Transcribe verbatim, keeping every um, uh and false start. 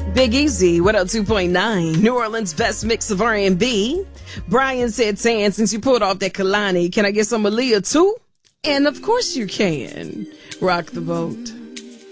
Big Easy, one oh two point nine, New Orleans' best mix of R and B. Brian said, Tan, since you pulled off that Kalani, can I get some Aaliyah too? And of course you can. Rock the boat.